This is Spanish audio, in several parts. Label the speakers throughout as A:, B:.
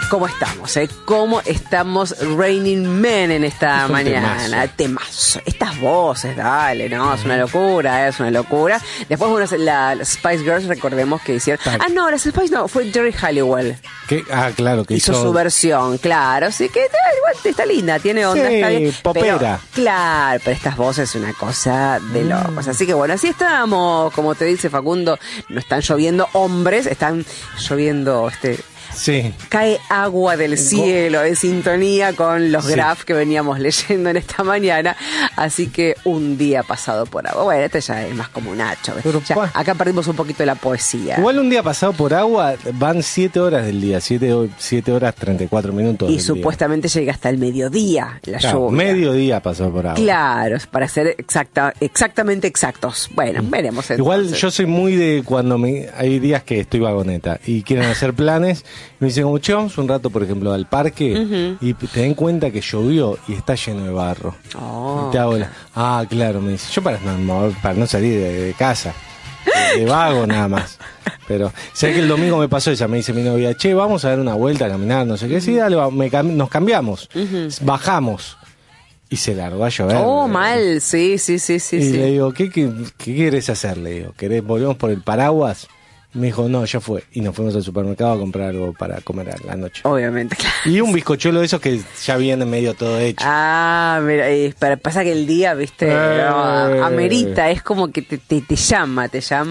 A: ¿Cómo estamos? ¿Cómo estamos Raining Men en esta mañana? Temazo. Estas voces, dale, ¿no? Es una locura, es una locura. Después, bueno, las Spice Girls, recordemos que hicieron... no, las Spice no, fue Jerry Halliwell.
B: Claro, que
A: hizo su versión, claro. Sí, que igual está linda, tiene onda, está bien.
C: Popera.
A: Claro, pero estas voces es una cosa de locos. Así que bueno, así estamos, como te dice Facundo, no están lloviendo hombres, están lloviendo
C: Sí.
A: Cae agua del cielo en sintonía con los graph que veníamos leyendo en esta mañana. Así que un día pasado por agua. Bueno, este ya es más como un hacho. Acá perdimos un poquito de la poesía.
C: Igual un día pasado por agua van 7 horas del día, 7 horas 34 minutos.
A: Y supuestamente llega hasta el mediodía la lluvia.
C: Mediodía pasó por agua.
A: Claro, para ser exactamente exactos. Bueno, veremos entonces.
C: Igual yo soy muy de cuando hay días que estoy vagoneta y quieren hacer planes. Me dicen, como, vamos un rato, por ejemplo, al parque y te den cuenta que llovió y está lleno de barro.
A: Oh,
C: y te hago claro, me dice, yo para no salir de casa, de vago nada más. Pero sé que el domingo me pasó esa, me dice mi novia, vamos a dar una vuelta a caminar, no sé qué. Sí, dale, nos cambiamos, bajamos. Y se largó a llover.
A: Mal, sí.
C: Y le digo, ¿qué querés hacer? Le digo, ¿volvemos por el paraguas? Me dijo, no, ya fue. Y nos fuimos al supermercado a comprar algo para comer a la noche.
A: Obviamente, claro.
C: Y un bizcochuelo de esos que ya viene medio todo hecho.
A: Mira, pero pasa que el día, viste, amerita, es como que te llama.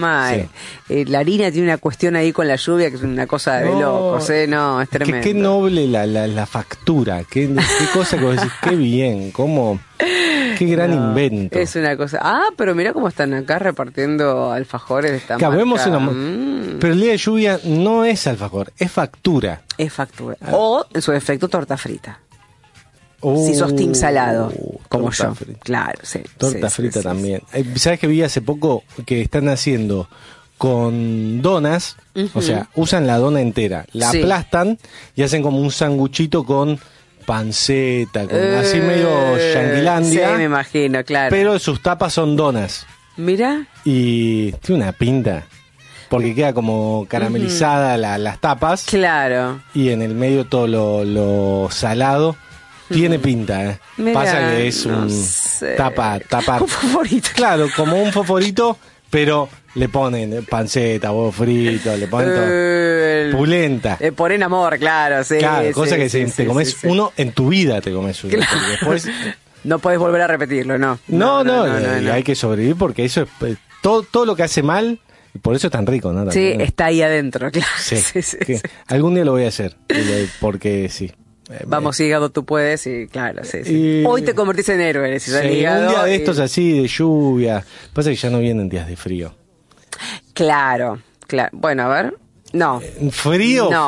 A: Sí. La harina tiene una cuestión ahí con la lluvia que es una cosa de locos, no, es tremendo.
C: Qué noble la factura, qué cosa que vos decís, qué bien, cómo... Qué gran invento.
A: Es una cosa. Pero mira cómo están acá repartiendo alfajores de esta marca.
C: Pero el día de lluvia no es alfajor, es factura.
A: Es factura. O, en su defecto, torta frita. Si sos team salado, como yo.
C: Frita.
A: Claro, sí.
C: Torta frita también. ¿Sabes que vi hace poco que están haciendo con donas? O sea, usan la dona entera, la aplastan y hacen como un sanguchito con... panceta, así medio yanquilandia.
A: Sí, me imagino, claro.
C: Pero sus tapas son donas.
A: Mira.
C: Y tiene una pinta. Porque queda como caramelizada las tapas.
A: Claro.
C: Y en el medio todo lo salado. Tiene pinta,
A: Mirá,
C: pasa que es un tapa.
A: Un favorito.
C: Claro, como un fosforito, pero le ponen panceta, huevo frito, le ponen todo. Pulenta.
A: Le ponen amor, claro, sí.
C: Claro, cosa que te comes uno en tu vida, te comes uno.
A: Claro.
C: Después
A: no podés volver a repetirlo, ¿no?
C: No, hay que sobrevivir porque eso es todo lo que hace mal. Por eso es tan rico, ¿no?
A: También. Sí, está ahí adentro, claro.
C: Sí. Algún día lo voy a hacer, porque sí.
A: Vamos, hígado, tú puedes, y claro, sí. Hoy te convertís en héroe, necesitas hígado.
C: Un día de estos así, de lluvia. Pasa que ya no vienen días de frío.
A: Claro. Bueno, a ver. No.
C: ¿Frío?
A: No.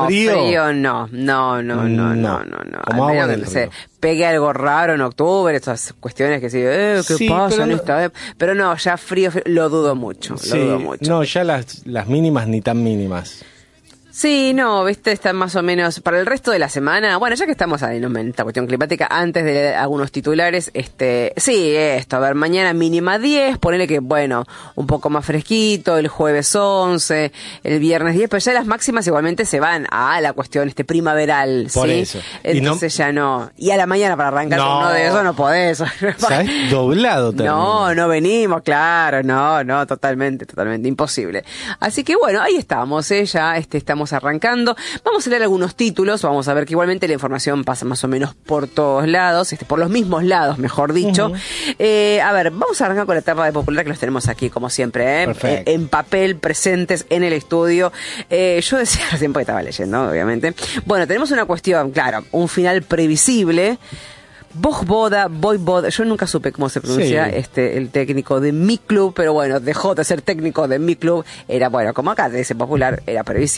C: Como agua del río.
A: Pegue algo raro en octubre, estas cuestiones que ¿qué pasa en esta época? Pero no, ya frío, lo dudo mucho.
C: No, ya las mínimas ni tan mínimas.
A: Sí, no, viste, están más o menos para el resto de la semana. Bueno, ya que estamos ahí en esta cuestión climática, antes de algunos titulares, a ver, mañana mínima 10, ponele que, bueno, un poco más fresquito, el jueves 11, el viernes 10, pero ya las máximas igualmente se van a la cuestión primaveral,
C: por
A: ¿sí?
C: Eso.
A: Entonces ya no. Y a la mañana para arrancar con uno de esos no podés.
C: ¿Sabes? Doblado también.
A: No venimos, claro, no, totalmente imposible. Así que bueno, ahí estamos, ya estamos arrancando. Vamos a leer algunos títulos, vamos a ver que igualmente la información pasa más o menos por todos lados, por los mismos lados, mejor dicho. A ver, vamos a arrancar con la etapa de Popular, que los tenemos aquí, como siempre, en papel, presentes en el estudio. Yo decía recién porque estaba leyendo, obviamente. Bueno, tenemos una cuestión, claro, un final previsible. Vojvoda, yo nunca supe cómo se pronuncia el técnico de mi club, pero bueno, dejó de ser técnico de mi club, era bueno, como acá de ese Popular, era previsible.